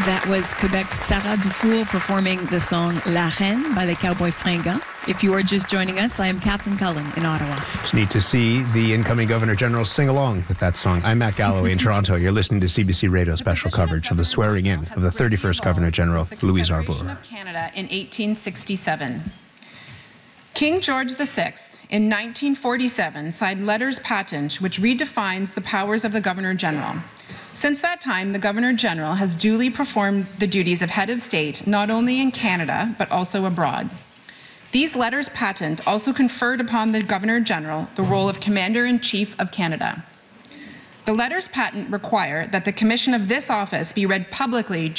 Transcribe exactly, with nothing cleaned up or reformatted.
That was Quebec's Sarah Dufour performing the song La Reine by Les Cowboys Fringants. If you are just joining us, I am Catherine Cullen in Ottawa. It's neat to see the incoming Governor General sing along with that song. I'm Matt Galloway in Toronto. You're listening to C B C Radio special coverage of the swearing in of the thirty-first Governor General, Louise Arbour. Of Canada in eighteen sixty-seven. King George the Sixth in nineteen forty-seven signed letters patent which redefines the powers of the Governor General. Since that time, the Governor General has duly performed the duties of head of state, not only in Canada, but also abroad. These letters patent also conferred upon the Governor General the role of Commander-in-Chief of Canada. The letters patent require that the commission of this office be read publicly